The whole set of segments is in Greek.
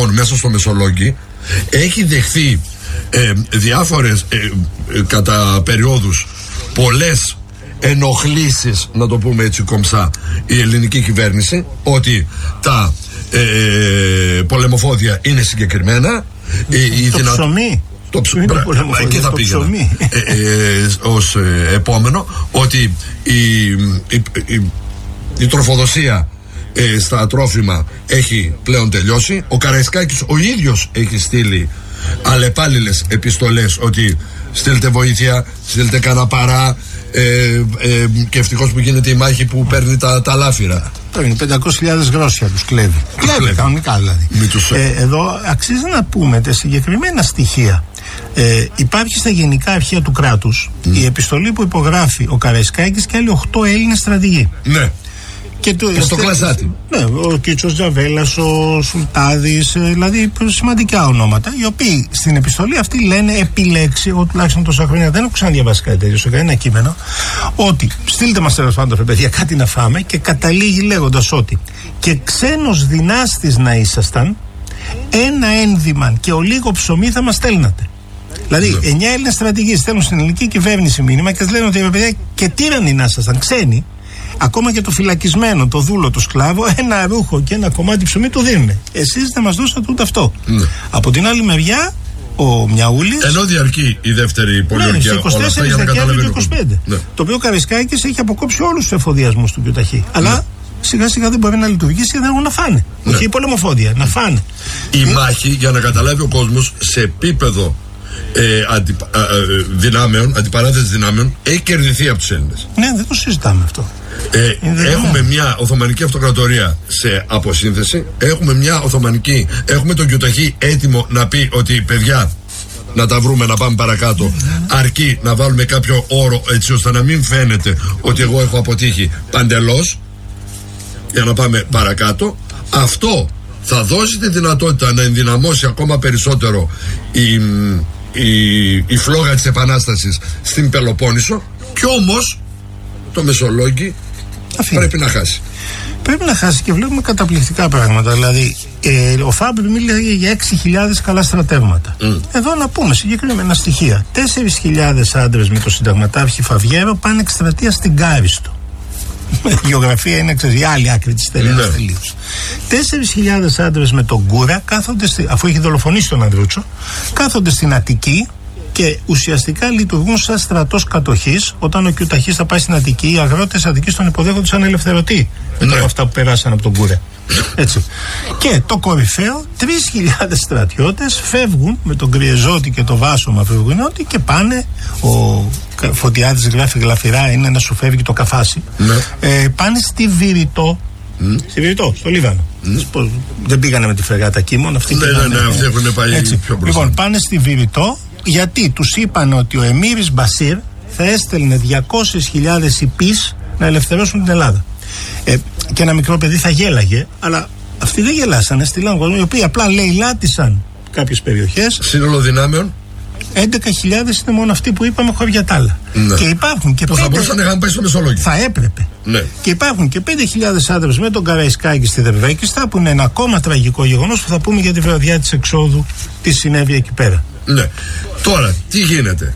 λοιπόν μέσα στο Μεσολόγγι έχει δεχθεί διάφορες κατά περιόδους πολλές ενοχλήσεις, να το πούμε έτσι κομψά, η ελληνική κυβέρνηση, ότι τα πολεμοφόδια είναι συγκεκριμένα. Ψωμί. Εκεί θα πήγαινα ως επόμενο, ότι η τροφοδοσία στα τρόφιμα έχει πλέον τελειώσει. Ο Καραϊσκάκης ο ίδιος έχει στείλει αλλεπάλληλες επιστολές ότι στείλτε βοήθεια, στείλτε κανένα παρά, και ευτυχώς που γίνεται η μάχη που παίρνει τα λάφυρα. Είναι 500.000 γρόσια τους κλέβει. Κλέβει κανονικά δηλαδή. Εδώ αξίζει να πούμε τα συγκεκριμένα στοιχεία. Υπάρχει στα γενικά αρχεία του κράτους η επιστολή που υπογράφει ο Καραϊσκάκης και άλλοι 8 Έλληνες στρατηγοί. Ναι. Και στο κλασάτι. Ναι, ο Κίτσος Τζαβέλας, ο Σουλτάδης, δηλαδή σημαντικά ονόματα, οι οποίοι στην επιστολή αυτή λένε επιλέξει, εγώ τουλάχιστον τόσα χρόνια δεν έχω ξαναδιαβάσει κάτι τέτοιο σε κανένα κείμενο, ότι στείλτε μας τέλος πάντων παιδιά κάτι να φάμε, και καταλήγει λέγοντας ότι και ξένος δυνάστης να ήσασταν, ένα ένδυμα και ο λίγο ψωμί θα μας στέλνατε. Δηλαδή, 9 Έλληνες στρατηγοί στέλνουν στην ελληνική κυβέρνηση μήνυμα και λένε ότι παιδιά και τύρανοι να ήσασταν, ξένοι. Ακόμα και το φυλακισμένο, το δούλο, το σκλάβο, ένα ρούχο και ένα κομμάτι ψωμί του δίνουν. Εσείς δεν μας δώσατε ούτε αυτό. Ναι. Από την άλλη μεριά, ο Μιαούλης. Ενώ διαρκεί η δεύτερη πολιορκία. Ναι, 24 Δεκέμβρη του 25. Ναι. Το οποίο ο Καραϊσκάκης έχει αποκόψει όλους τους εφοδιασμούς του Κιουταχή. Αλλά σιγά σιγά δεν μπορεί να λειτουργήσει γιατί δεν έχουν να φάνε. Ναι. Όχι οι πολεμοφόδια, να φάνε. Η μάχη, για να καταλάβει ο κόσμος, σε επίπεδο δυνάμεων, αντιπαράθεση δυνάμεων, έχει κερδιθεί από τους Έλληνες. Ναι, δεν το συζητάμε αυτό. Έχουμε μια Οθωμανική Αυτοκρατορία σε αποσύνθεση. Έχουμε τον Κιουταχή έτοιμο να πει ότι παιδιά, να τα βρούμε, να πάμε παρακάτω. Αρκεί να βάλουμε κάποιο όρο έτσι ώστε να μην φαίνεται ότι εγώ έχω αποτύχει παντελώς, για να πάμε παρακάτω. Αυτό θα δώσει τη δυνατότητα να ενδυναμώσει ακόμα περισσότερο η φλόγα της Επανάστασης στην Πελοπόννησο, κι όμως το Μεσολόγγι πρέπει να χάσει. Πρέπει να χάσει, και βλέπουμε καταπληκτικά πράγματα. Δηλαδή, ο Φάμπρη μίλησε για 6.000 καλά στρατεύματα. Εδώ να πούμε συγκεκριμένα στοιχεία. 4.000 άντρες με το συνταγματάρχη Φαβιέρο πάνε εκστρατεία στην Κάριστο. Η γεωγραφία είναι η άλλη άκρη της τελείας τελείως. 4.000 άντρες με τον Κούρα κάθονται, αφού έχει δολοφονήσει τον Ανδρούτσο, κάθονται στην Αττική και ουσιαστικά λειτουργούν σαν στρατός κατοχής. Όταν ο Κιουταχής θα πάει στην Αττική, οι αγρότες Αττικής τον υποδέχονται σαν ελευθερωτή. Μετά από αυτά που περάσαν από τον Κούρα. Έτσι. Και το κορυφαίο, 3.000 στρατιώτες φεύγουν με τον Κρυεζότη και το Βάσο Μαυρογουνιώτη και πάνε. Ο Φωτιάδης γράφει γλαφυρά, είναι να σου φεύγει το καφάσι. Πάνε στη Βηρητό. Στη Βηρητό, στο Λίβανο. Δεν πήγανε με τη φρεγάτα Κίμων. Αυτοί έχουν πάει πιο μπροστά. Λοιπόν, πάνε στη Βηρητό, γιατί τους είπαν ότι ο Εμμύρης Μπασίρ θα έστελνε 200.000 υπείς να ελευθερώσουν την Ελλάδα. Και ένα μικρό παιδί θα γέλαγε, αλλά αυτοί δεν γελάσανε, στείλαν κόσμο, οι οποίοι απλά λαιλάτισαν κάποιες περιοχές. Σύνολο δυνάμεων 11.000 είναι μόνο αυτοί που είπαμε, χωρί για τα άλλα. Ναι. Και υπάρχουν και θα μπορούσαν να πάει στο Μεσολόγγι. Θα έπρεπε. Ναι. Και υπάρχουν και 5.000 άντρες με τον Καραϊσκάκη στη Δερβέκιστα, που είναι ένα ακόμα τραγικό γεγονός που θα πούμε για τη βραδιά της εξόδου, τι συνέβη εκεί πέρα. Ναι. Τώρα, τι γίνεται.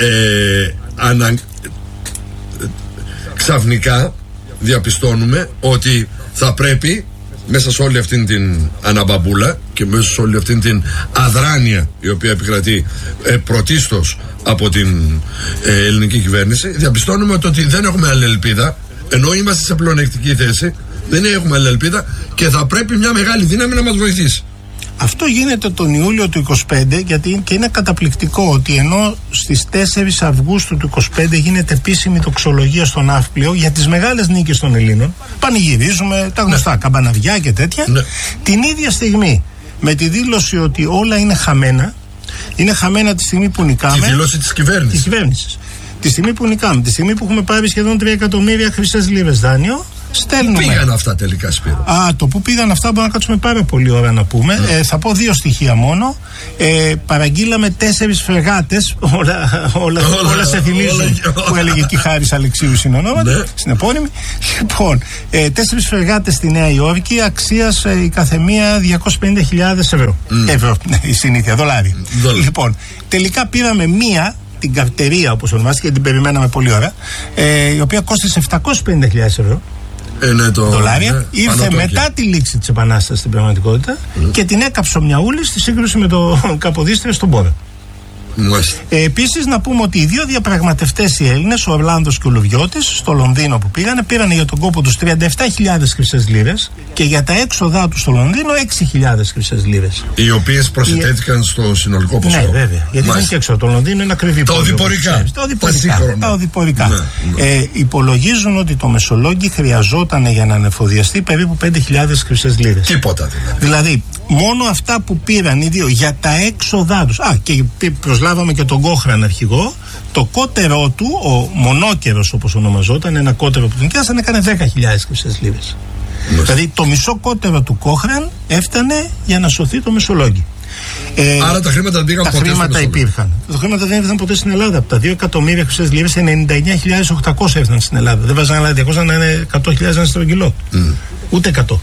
Ξαφνικά διαπιστώνουμε ότι θα πρέπει μέσα σε όλη αυτήν την αναμπαμπούλα και μέσα σε όλη αυτήν την αδράνεια η οποία επικρατεί πρωτίστως από την ελληνική κυβέρνηση, διαπιστώνουμε ότι δεν έχουμε άλλη ελπίδα, ενώ είμαστε σε πλεονεκτική θέση, δεν έχουμε άλλη ελπίδα και θα πρέπει μια μεγάλη δύναμη να μας βοηθήσει. Αυτό γίνεται τον Ιούλιο του 25, γιατί και είναι καταπληκτικό ότι ενώ στις 4 Αυγούστου του 25 γίνεται επίσημη τοξολογία στο Ναύπλιο για τις μεγάλες νίκες των Ελλήνων, πανηγυρίζουμε τα γνωστά καμπαναβιά και τέτοια, την ίδια στιγμή με τη δήλωση ότι όλα είναι χαμένα, είναι χαμένα τη στιγμή που νικάμε. Τη δήλωση της κυβέρνησης. Τη στιγμή που νικάμε, τη στιγμή που έχουμε πάρει σχεδόν 3 εκατομμύρια χρυσές λίρες δάνειο, Στέλνουμε. Πού πήγαν αυτά τελικά, Σπύρο? Το που πήγαν αυτά μπορούμε να κάτσουμε πάρα πολύ ώρα να πούμε. Θα πω 2 στοιχεία μόνο. Παραγγείλαμε 4 φρεγάτες. Όλα σε θυμίζουν που έλεγε εκεί Χάρης Αλεξίου συνονόματι, στην επώνυμη. Λοιπόν, 4 φρεγάτες στη Νέα Υόρκη, αξίας η καθεμία 250.000 ευρώ. Ευρώ, η συνήθεια, δολάρια. Λοιπόν, τελικά πήραμε μία, την καυτερία όπως ονομάστηκε, και την περιμέναμε πολύ ώρα, η οποία κόστησε 750.000 ευρώ. Δολάρια. Ήρθε μετά τη λήξη της Επανάστασης στην πραγματικότητα και την έκαψε ο Μιαούλης στη σύγκρουση με το Καποδίστρια στον Πόρο. Επίσης να πούμε ότι οι 2 διαπραγματευτές οι Έλληνες, ο Ορλάνδος και ο Λουβιώτης, στο Λονδίνο που πήγανε, πήραν για τον κόπο τους 37.000 χρυσές λίρες και για τα έξοδά τους στο Λονδίνο 6.000 χρυσές λίρες. Οι οποίες προσθέθηκαν στο συνολικό ποσό. Ναι, βέβαια. Γιατί δεν και έξω. Το Λονδίνο είναι ακριβή. Τα οδηπορικά. Τα οδηπορικά. Υπολογίζουν ότι το Μεσολόγγι χρειαζόταν για να ανεφοδιαστεί περίπου 5.000 χρυσές λίρες. Τίποτα δηλαδή. Μόνο αυτά που πήραν οι 2 για τα έξοδά τους. Και προσλάβαμε και τον Κόχραν αρχηγό. Το κότερό του, ο μονόκερος όπως ονομαζόταν, ένα κότερο που τον πιάσαν, έκανε 10.000 χρυσές λίρες. Δηλαδή το μισό κότερο του Κόχραν έφτανε για να σωθεί το Μεσολόγγι. Άρα τα χρήματα πήγαν ποτέ? Τα χρήματα υπήρχαν. Τα χρήματα δεν ήρθαν ποτέ στην Ελλάδα. Από τα 2 εκατομμύρια χρυσές λίρες, 99.800 έφταναν στην Ελλάδα. Δεν βάζανε άλλα 200 να είναι 100.000 ένα στρογγυλό. Ούτε 100.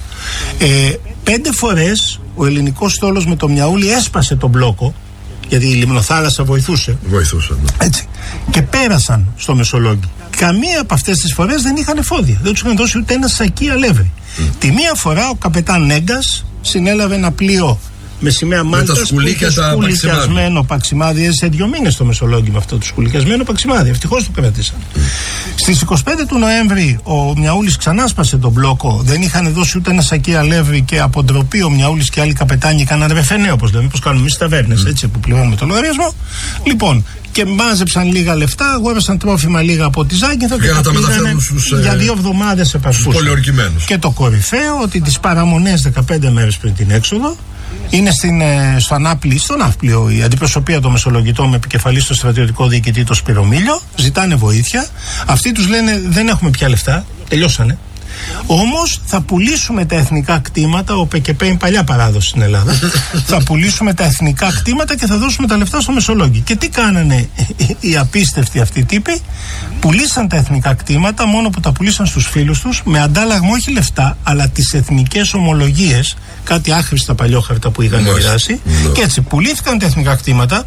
5 φορές ο ελληνικός στόλος με το Μιαούλι έσπασε τον μπλόκο, γιατί η λιμνοθάλασσα βοηθούσε. Έτσι. Και πέρασαν στο Μεσολόγγι. Καμία από αυτές τις φορές δεν είχαν εφόδια. Δεν τους είχαν δώσει ούτε ένα σακί αλεύρι. Τη μία φορά ο καπετάν Νέγκας συνέλαβε ένα πλοίο με σημαία Μάλτας που είχε σκουλικιασμένο παξιμάδι. Έζησε 2 μήνες στο Μεσολόγγι με αυτό το σκουλικιασμένο παξιμάδι. Ευτυχώς το κρατήσαν. Στις 25 του Νοέμβρη ο Μιαούλης ξανά σπάσε τον μπλόκο. Δεν είχαν δώσει ούτε ένα σακί αλεύρι και από ντροπή ο Μιαούλης και άλλοι καπετάνοι κάναν ρεφενέ, όπως λέμε, όπως κάνουμε εμείς στις ταβέρνες, έτσι, που πληρώνουμε το λογαριασμό. Λοιπόν, και μάζεψαν λίγα λεφτά, αγόρασαν τρόφιμα λίγα από τη Ζάκυνθο και τα πήγανε για 2 εβδομάδες επαρχούς. Και το κορυφαίο ότι τις παραμονές 15 μέρες πριν την έξοδο είναι στον Ναύπλιο η αντιπροσωπεία των Μεσολογγιτών με επικεφαλή στο στρατιωτικό διοικητή το Σπύρο Μήλιο. Ζητάνε βοήθεια. Αυτοί τους λένε δεν έχουμε πια λεφτά, τελειώσανε. Όμως θα πουλήσουμε τα εθνικά κτήματα. Ο ΠΚΠ είναι παλιά παράδοση στην Ελλάδα. Θα πουλήσουμε τα εθνικά κτήματα και θα δώσουμε τα λεφτά στο Μεσολόγγι. Και τι κάνανε οι απίστευτοι αυτοί τύποι? Πουλήσαν τα εθνικά κτήματα, μόνο που τα πουλήσαν στους φίλους τους, με αντάλλαγμα όχι λεφτά, αλλά τις εθνικές ομολογίες, κάτι άχρηστα παλιόχαρτα που είχαν μοιράσει. Και έτσι πουλήθηκαν τα εθνικά κτήματα,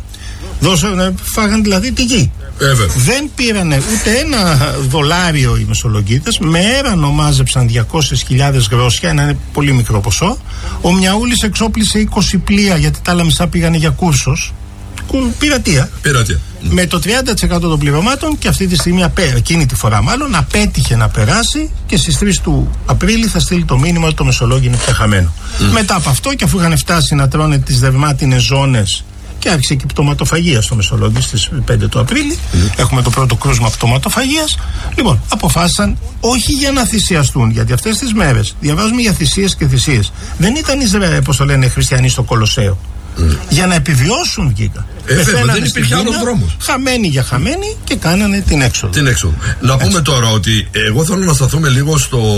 φάγαν δηλαδή τη γη. Δεν πήρανε ούτε ένα δολάριο οι Μεσολογγίτες. Με έρανο μάζεψαν 200.000 γρόσια, ένα πολύ μικρό ποσό. Ο Μιαούλης εξόπλησε 20 πλοία, γιατί τα άλλα μισά πήγανε για κούρσος. Πειρατεία. Με το 30% των πληρωμάτων, και αυτή τη στιγμή, εκείνη τη φορά μάλλον, απέτυχε να περάσει και στις 3 του Απρίλη θα στείλει το μήνυμα ότι το Μεσολόγγι είναι πια χαμένο. Μετά από αυτό, και αφού είχαν φτάσει να τρώνε τις δερμάτινες ζώνες, και άρχισε και η πτωματοφαγία στο Μεσολόγγι στις 5 του Απρίλη. Έχουμε το πρώτο κρούσμα πτωματοφαγίας. Λοιπόν, αποφάσισαν όχι για να θυσιαστούν, γιατί αυτές τις μέρες διαβάζουμε για θυσίες και θυσίες. Δεν ήταν Ισραήλ, όπως το λένε οι χριστιανοί, στο Κολοσσέο. Για να επιβιώσουν βγήκαν. Δεν υπήρχε άλλος δρόμος. Χαμένοι για χαμένοι, και κάνανε την έξοδο. Να πούμε τώρα ότι εγώ θέλω να σταθούμε λίγο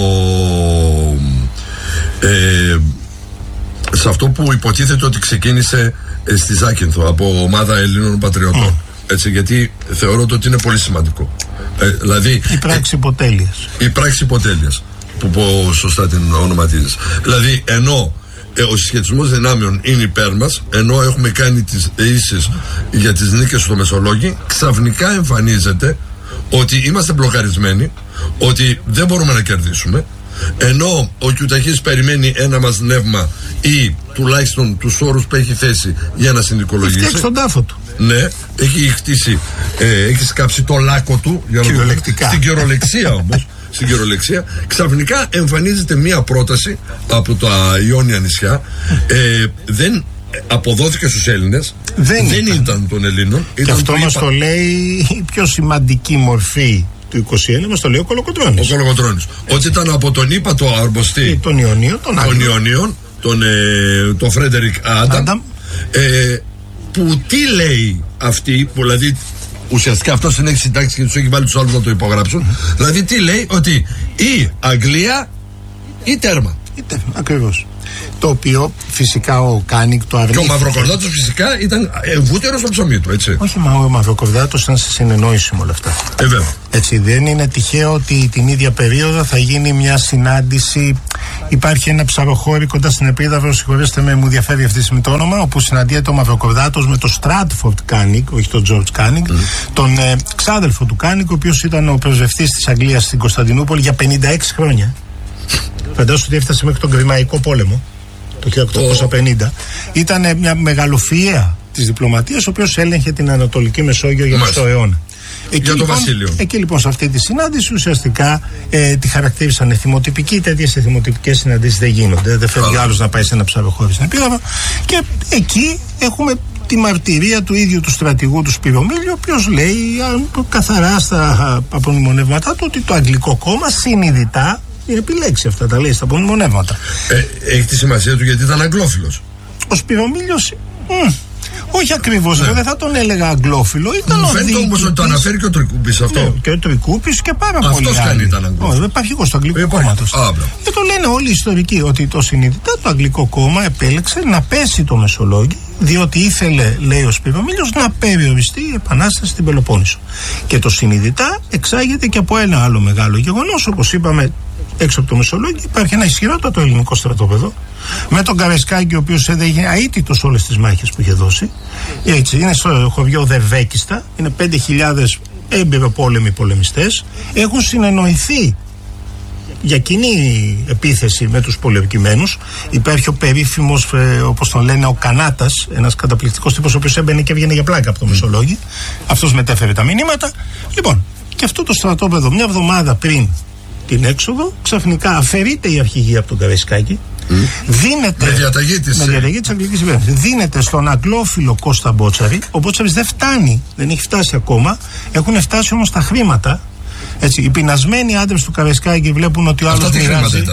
σε αυτό που υποτίθεται ότι ξεκίνησε στη Ζάκυνθο από ομάδα Ελλήνων πατριωτών. Έτσι, γιατί θεωρώ ότι είναι πολύ σημαντικό. Δηλαδή, η πράξη υποτέλειας. Η πράξη υποτέλειας, που σωστά την ονοματίζεις. Δηλαδή, ενώ ο συσχετισμός δυνάμεων είναι υπέρ μας, ενώ έχουμε κάνει τις ίσεις για τις νίκες στο Μεσολόγγι, ξαφνικά εμφανίζεται ότι είμαστε μπλοκαρισμένοι, ότι δεν μπορούμε να κερδίσουμε, ενώ ο Κιουταχής περιμένει ένα μας νεύμα ή τουλάχιστον τους όρους που έχει θέσει για να συνδικολογήσει. Έχει φτιάξει τον τάφο του. Ναι, έχει χτίσει, έχει σκάψει το λάκκο του. Στην κυριολεξία όμως. Στην κυριολεξία, ξαφνικά εμφανίζεται μία πρόταση από τα Ιόνια νησιά. Δεν αποδόθηκε στους Έλληνες. Δεν ήταν των Ελλήνων. Και αυτό μας το λέει η πιο σημαντική μορφή του 21, μας το λέει ο Κολοκοτρώνης. Ο Κολοκοτρώνης. Ότι ήταν από τον ύπατο αρμοστή των Ιωνίων, τον Φρέντερικ Άνταμ. Που τι λέει αυτή, που δηλαδή ουσιαστικά αυτό την έχει συντάξει και του έχει βάλει του άλλου να το υπογράψουν. Δηλαδή τι λέει, ότι ή Αγγλία ή τέρμα. Ακριβώς. Το οποίο φυσικά ο Κάνικ το αρνήθηκε. Και ο Μαυροκορδάτος φυσικά ήταν βούτυρο στο ψωμί του, έτσι. Όχι, μα ο Μαυροκορδάτος ήταν σε συνεννόηση με όλα αυτά. Βέβαια. Έτσι, δεν είναι τυχαίο ότι την ίδια περίοδο θα γίνει μια συνάντηση. Υπάρχει ένα ψαροχώρι κοντά στην Επίδαυρο, συγχωρέστε με, μου διαφέρει αυτή τη στιγμή το όνομα, όπου συναντιέται ο Μαυροκορδάτος με τον Στράτφορντ Κάνικ, όχι τον Τζορτζ Κάνικ, τον ξάδελφο του Κάνικ, ο οποίος ήταν ο πρεσβευτής της Αγγλίας στην Κωνσταντινούπολη για 56 χρόνια. Φαντάζομαι ότι έφτασε μέχρι τον Κρημαϊκό πόλεμο το 1850. Ήταν μια μεγαλοφυεία της διπλωματίας, ο οποίος έλεγχε την Ανατολική Μεσόγειο για μισό αιώνα. Για το Βασίλειο. Εκεί λοιπόν σε αυτή τη συνάντηση ουσιαστικά τη χαρακτήρισαν εθιμοτυπική. Τέτοιες εθιμοτυπικές συναντήσεις δεν γίνονται. Δεν φεύγει άλλος να πάει σε ένα ψαροχώρι στην Επίδαυρο. Και εκεί έχουμε τη μαρτυρία του ίδιου του στρατηγού του Σπυρομήλιου, ο οποίος λέει καθαρά στα απομνημονεύματά του ότι το Αγγλικό κόμμα συνειδητά επιλέξει αυτά, τα λέει στα απομνημονεύματα. Έχει τη σημασία του γιατί ήταν αγγλόφιλος. Ο Σπυρομήλιος όχι ακριβώς, δεν θα τον έλεγα αγγλόφιλο. Ήταν μου φαίνεται όμως ότι το αναφέρει και ο Τρικούπης αυτό. Ναι, και ο Τρικούπης και πάρα πολλοί άλλοι. Αυτός κάνει ήταν αγγλόφιλο. Δεν υπάρχει στο Αγγλικό κόμματος. Και το λένε όλοι οι ιστορικοί ότι το συνειδητά το Αγγλικό κόμμα επέλεξε να πέσει το Μεσολόγγι, διότι ήθελε, λέει ο Σπυρομήλιος, να περιοριστεί η επανάσταση στην Πελοπόννησο. Και το συνειδητά εξάγεται και από ένα άλλο μεγάλο γεγονός, όπως είπαμε. Έξω από το Μεσολόγγι υπάρχει ένα ισχυρότατο ελληνικό στρατόπεδο με τον Καραϊσκάκη, ο οποίος έγινε αίτητος όλες τις μάχες που είχε δώσει. Έτσι, είναι στο χωριό Δεβέκιστα, είναι 5.000 έμπειροπόλεμοι πολεμιστές. Έχουν συνεννοηθεί για κοινή επίθεση με τους πολεμικημένους. Υπάρχει ο περίφημος, όπως τον λένε, ο Κανάτας, ένας καταπληκτικός τύπος, ο οποίος έμπαινε και έβγαινε για πλάκα από το Μεσολόγγι. Αυτός μετέφερε τα μηνύματα. Λοιπόν, και αυτό το στρατόπεδο μια εβδομάδα πριν την έξοδο, ξαφνικά αφαιρείται η αρχηγή από τον Καραϊσκάκη. Δίνεται. Με διαταγή της αγγλικής κυβέρνησης. Δίνεται στον αγγλόφιλο Κώστα Μπότσαρη. Ο Μπότσαρης δεν φτάνει, δεν έχει φτάσει ακόμα. Έχουν φτάσει όμως τα χρήματα. Έτσι, οι πεινασμένοι άντρες του Καραϊσκάκη βλέπουν ότι ο άλλος μοιράζει.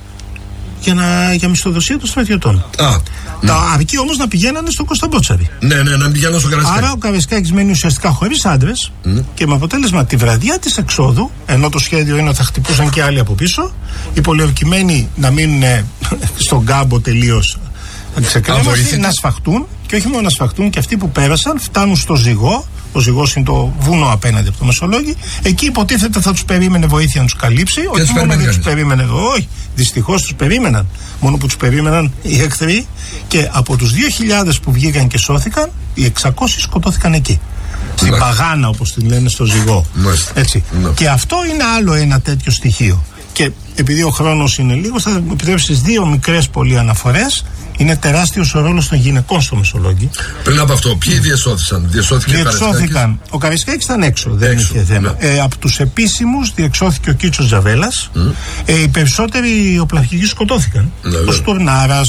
Για μισθοδοσία των στρατιωτών. Αρκεί όμως να πηγαίνανε στον Κώστα Μπότσαρη. Ναι, να πηγαίνουν στον Καραϊσκάκη. Άρα ο Καραϊσκάκης μένει ουσιαστικά χωρίς άντρες και με αποτέλεσμα τη βραδιά της εξόδου, ενώ το σχέδιο είναι ότι θα χτυπούσαν και άλλοι από πίσω, οι πολιορκημένοι να μείνουν στον κάμπο τελείως ξεκρέμαστοι, να σφαχτούν, και όχι μόνο να σφαχτούν, και αυτοί που πέρασαν φτάνουν στο Ζυγό. Ο Ζυγός είναι το βουνό απέναντι από το Μεσολόγγι. Εκεί υποτίθεται θα τους περίμενε βοήθεια να τους καλύψει. Όχι μόνο δεν τους περίμενε εδώ, όχι. Δυστυχώς τους περίμεναν. Μόνο που τους περίμεναν οι εχθροί. Και από τους 2.000 που βγήκαν και σώθηκαν, οι 600 σκοτώθηκαν εκεί. Στην Παγάνα, όπως την λένε, στο Ζυγό. Έτσι. Και αυτό είναι άλλο ένα τέτοιο στοιχείο. Και επειδή ο χρόνος είναι λίγος, θα μου επιτρέψεις δύο μικρές πολύ αναφορές. Είναι τεράστιος ο ρόλος των γυναικών στο Μεσολόγγι. Πριν από αυτό, ποιοι διεσώθησαν? Διεξώθηκαν. Ο Καραϊσκάκης ήταν έξω, δεν είχε θέμα. Από τους επίσημους διεξώθηκε ο Κίτσος Τζαβέλας. Οι περισσότεροι οπλαρχηγοί σκοτώθηκαν. Ο Στουρνάρας,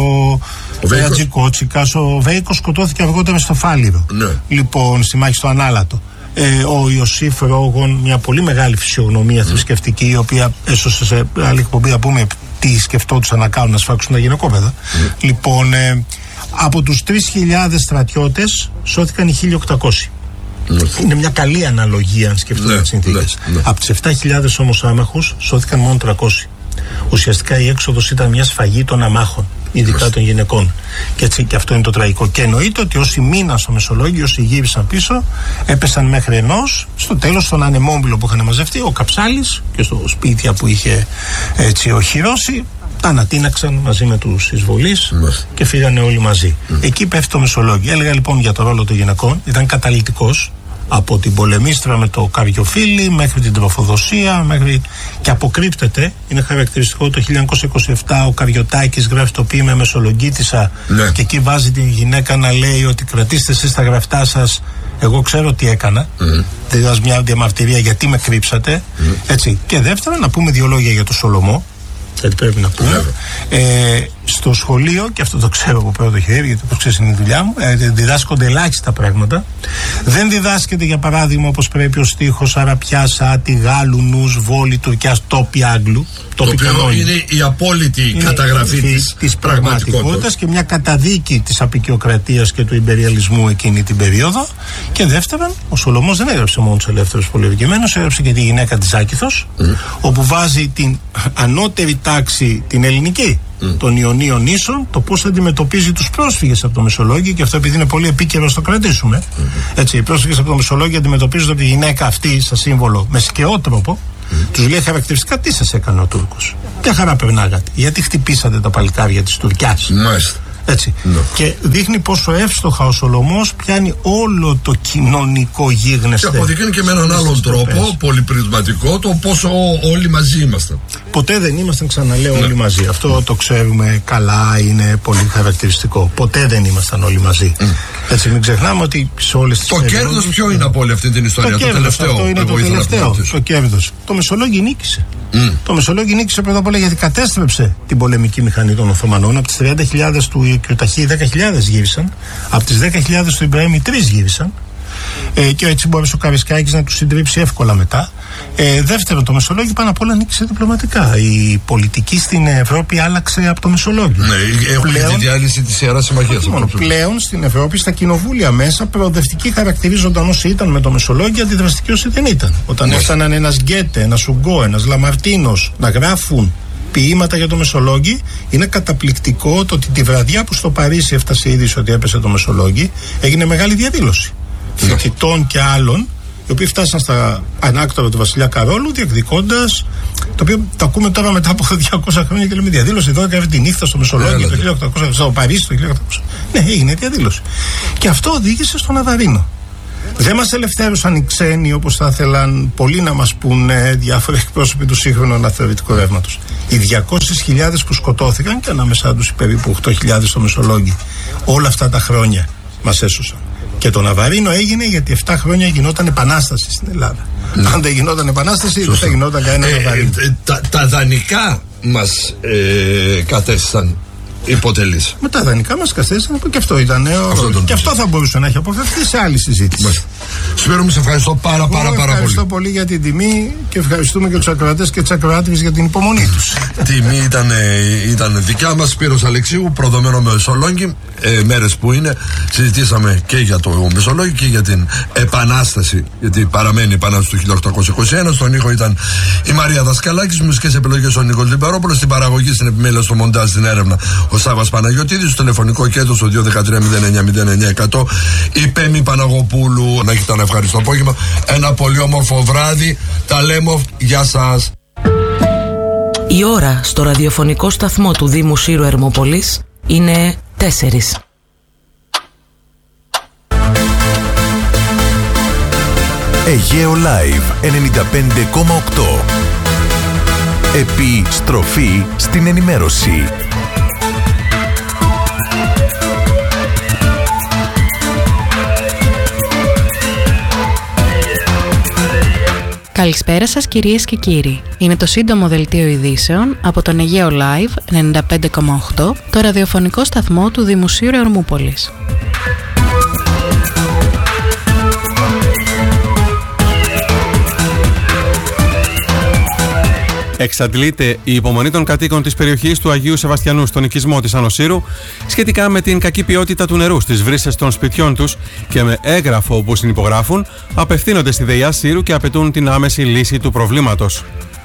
ο Ατζικότσικας, ο Βέικος σκοτώθηκε αργότερα στο Φάληρο. Λοιπόν, στη μάχη στο Ανάλατο. Ο Ιωσήφ Ρόγων, μια πολύ μεγάλη φυσιογνωμία θρησκευτική, η οποία έσωσε σε άλλη εκπομπή να πούμε τι σκεφτόντουσαν να κάνουν, να σφάξουν τα γυναικόπαιδα. Λοιπόν, από τους 3.000 στρατιώτες σώθηκαν οι 1.800. Είναι μια καλή αναλογία αν σκεφτούμε τις συνθήκες. Από τις 7.000 όμως άμαχους σώθηκαν μόνο 300. Ουσιαστικά η έξοδος ήταν μια σφαγή των αμάχων, ειδικά των γυναικών. Και έτσι και αυτό είναι το τραγικό. Και εννοείται ότι όσοι μείναν στο Μεσολόγγι, όσοι γύρισαν πίσω, έπεσαν μέχρι ενός. Στο τέλος, στον ανεμόμπυλο που είχαν μαζευτεί, ο Καψάλης, και στο σπίτια που είχε έτσι οχυρώσει, τα ανατείναξαν μαζί με τους εισβολείς και φύγανε όλοι μαζί. Εκεί πέφτει το Μεσολόγγι. Έλεγα λοιπόν για το ρόλο των γυναικών, ήταν καταλυτικός. Από την πολεμίστρα με το καριοφύλλι μέχρι την τροφοδοσία, και αποκρύπτεται. Είναι χαρακτηριστικό το 1927 ο Καριωτάκης γράφει το ποίημα Μεσολογγίτισσα, και εκεί βάζει την γυναίκα να λέει ότι κρατήστε εσείς τα γραφτά σας, εγώ ξέρω τι έκανα. Δηλαδή μια διαμαρτυρία γιατί με κρύψατε. Έτσι. Και δεύτερα να πούμε δύο λόγια για το Σολομό, γιατί πρέπει να πούμε. στο σχολείο, και αυτό το ξέρω από πρώτο χέρι, γιατί όπως ξέρεις είναι η δουλειά μου, διδάσκονται ελάχιστα πράγματα. Δεν διδάσκεται, για παράδειγμα, όπως πρέπει ο στίχος Αραπιάς, Άτη, Γάλλου, Νους, Βόλη, Τουρκιάς, Τόπι, Άγγλου. Το οποίο είναι η απόλυτη καταγραφή της πραγματικότητας και μια καταδίκη της αποικιοκρατίας και του ιμπεριαλισμού εκείνη την περίοδο. Και δεύτερον, ο Σολομός δεν έγραψε μόνο τους ελεύθερους πολιορκημένους, έγραψε και τη γυναίκα της Άκηθος, όπου βάζει την ανώτερη τάξη, την ελληνική, των Ιωνίων νήσων, το πώς θα αντιμετωπίζει τους πρόσφυγες από το Μεσολόγγιο, και αυτό επειδή είναι πολύ επίκαιρο, το κρατήσουμε. Έτσι, οι πρόσφυγες από το Μεσολόγγιο αντιμετωπίζονται τη γυναίκα αυτή σαν σύμβολο με σκαιό τρόπο. Τους λέει χαρακτηριστικά, τι σας έκανε ο Τούρκος. Ποια χαρά περνάγατε. Γιατί χτυπήσατε τα παλικάρια της Τουρκιάς. Μάλιστα. Έτσι. Και δείχνει πόσο εύστοχα ο Σολομός πιάνει όλο το κοινωνικό γίγνεσθε. Και αποδεικνύει και με έναν άλλον τρόπο, πολυπρισματικό, το πόσο όλοι μαζί είμαστε. Ποτέ δεν ήμασταν, ξαναλέω, όλοι μαζί. Αυτό το ξέρουμε καλά, είναι πολύ χαρακτηριστικό. Ποτέ δεν ήμασταν όλοι μαζί. Έτσι, μην ξεχνάμε ότι σε όλες τις περιόδους. Το κέρδος ποιο είναι από όλη αυτή την ιστορία, το τελευταίο. Αυτό είναι το τελευταίο. Το κέρδος. Το Μεσολόγγι νίκησε. Το Μεσολόγγι νίκησε πρώτα απ' όλα γιατί κατέστρεψε την πολεμική μηχανή των Οθωμανών. Από τις 30.000 του Κιουταχή 10.000 γύρισαν. Από τις 10.000 του Ιμπραήμ 3 γύρισαν. Και έτσι μπόρεσε ο Καρισκάκης να του συντρίψει εύκολα μετά. Δεύτερον, το Μεσολόγγιο πάνω απ' όλα νίκησε διπλωματικά. Η πολιτική στην Ευρώπη άλλαξε από το Μεσολόγγιο. Ναι, έχουμε τη διάλυση της Ιεράς Συμμαχίας. Πλέον στην Ευρώπη, στα κοινοβούλια μέσα, προοδευτικοί χαρακτηρίζονταν όσοι ήταν με το Μεσολόγγιο, αντιδραστικοί όσοι δεν ήταν. Όταν έφταναν ένας Γκέτε, ένας Ουγκό, ένας Λαμαρτίνος να γράφουν ποίηματα για το Μεσολόγγι, είναι καταπληκτικό το ότι τη βραδιά που στο Παρίσι έφτασε η είδηση ότι έπεσε το Μεσολόγγι, έγινε μεγάλη διαδήλωση φοιτητών και άλλων, οι οποίοι φτάσαν στα ανάκτορα του Βασιλιά Καρόλου διεκδικώντας, το οποίο το ακούμε τώρα μετά από 200 χρόνια και λέμε διαδήλωση. Εδώ έκανε τη νύχτα στο Μεσολόγγιο το 1800, στο Παρίσι το 1800. Ναι, έγινε διαδήλωση. Και αυτό οδήγησε στο Ναβαρίνο. Δεν μας ελευθέρωσαν οι ξένοι όπως θα ήθελαν πολλοί να μας πούνε διάφοροι εκπρόσωποι του σύγχρονου αναθεωρητικού ρεύματος. Οι 200.000 που σκοτώθηκαν, και ανάμεσά τους οι περίπου 8.000 στο Μεσολόγγι, όλα αυτά τα χρόνια μας έσωσαν. Και το Ναβαρίνο έγινε γιατί 7 χρόνια γινόταν επανάσταση στην Ελλάδα. Αν δεν γινόταν επανάσταση, δεν θα γινόταν κανένα Ναβαρίνο. Τα δανεικά μας κατέστησαν υποτελείς. Με τα δανεικά μας κατέστησαν, και αυτό ήταν. Και αυτό θα μπορούσε να έχει αποφευθεί σε άλλη συζήτηση. Σπύρο μου, σε ευχαριστώ πάρα πολύ. Ευχαριστώ πολύ για την τιμή και ευχαριστούμε και τους ακροατές και τις ακροάτριες για την υπομονή τους. Τιμή ήταν δικιά μας. Σπύρος Αλεξίου, προδομένο Μεσολόγγι. Μέρες που είναι, συζητήσαμε και για το Μεσολόγγι και για την επανάσταση, γιατί παραμένει η επανάσταση του 1821. Στον ήχο ήταν η Μαρία Δασκαλάκη, στις μουσικές επιλογές ο Νίκος Λιμπερόπουλος, στην παραγωγή, στην επιμέλεια, στο μοντάζ, στην έρευνα ο Σάββας Παναγιωτίδης, στο τηλεφωνικό κέντρο στο 213-09-09-100 η Πέμη Παναγοπούλου. Να έχετε ένα ευχαριστώ απόγευμα, ένα πολύ όμορφο βράδυ. Τα λέμε, γεια σας. Η ώρα στο ραδιοφωνικό σταθμό του Δήμου Σύρου Ερμόπολης είναι 4. Αιγαίο Live 95,8. Επιστροφή στην ενημέρωση. Καλησπέρα σας κυρίες και κύριοι. Είναι το σύντομο δελτίο ειδήσεων από τον Αιγαίο Live 95,8, το ραδιοφωνικό σταθμό του Δημοσίου Ερμούπολης. Εξαντλείται η υπομονή των κατοίκων της περιοχής του Αγίου Σεβαστιανού στον οικισμό της Άνω Σύρου σχετικά με την κακή ποιότητα του νερού στις βρύσες των σπιτιών τους και με έγγραφο όπου συνυπογράφουν απευθύνονται στη ΔΕΙΑ Σύρου και απαιτούν την άμεση λύση του προβλήματος.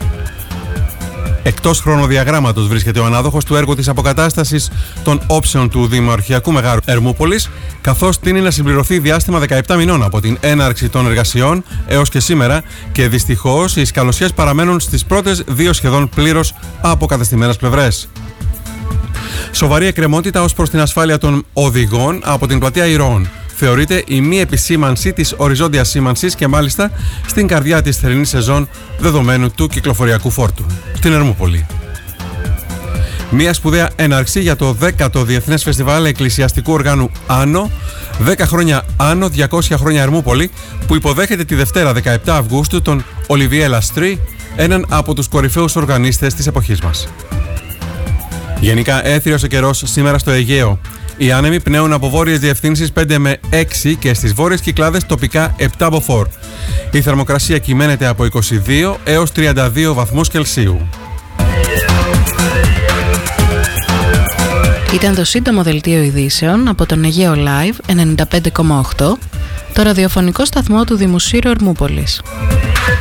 Εκτός χρονοδιαγράμματος βρίσκεται ο ανάδοχος του έργου της αποκατάστασης των όψεων του Δημαρχιακού Μεγάρου Ερμούπολης, καθώς τείνει να συμπληρωθεί διάστημα 17 μηνών από την έναρξη των εργασιών έως και σήμερα, και δυστυχώς οι σκαλωσιές παραμένουν στις πρώτες 2 σχεδόν πλήρως αποκαταστημένες πλευρές. Σοβαρή εκκρεμότητα ως προς την ασφάλεια των οδηγών από την πλατεία Ηρώων. Θεωρείται η μη επισήμανση της οριζόντιας σήμανσης και μάλιστα στην καρδιά της θερινής σεζόν δεδομένου του κυκλοφοριακού φόρτου. Στην Ερμούπολη. Μια σπουδαία έναρξη για το 10ο Διεθνές Φεστιβάλ Εκκλησιαστικού Οργάνου Άνω, 10 χρόνια Άνω, 200 χρόνια Ερμούπολη, που υποδέχεται τη Δευτέρα 17 Αυγούστου τον Ολιβιέ Λαστρί, έναν από τους κορυφαίους οργανίστες της εποχής μας. Γενικά έθριος ο καιρός σήμερα στο Αιγαίο. Οι άνεμοι πνέουν από βόρειες διευθύνσεις 5 με 6 και στις βόρειες Κυκλάδες τοπικά 7 μποφόρ. Η θερμοκρασία κυμαίνεται από 22 έως 32 βαθμούς Κελσίου. Ήταν το σύντομο δελτίο ειδήσεων από τον Αιγαίο Live 95,8, το ραδιοφωνικό σταθμό του Δημοσίου Ερμούπολης.